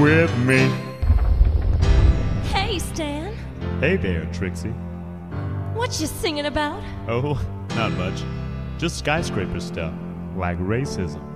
with me. Hey, Stan. Hey there, Trixie. What you singing about? Oh, not much. Just skyscraper stuff, like racism.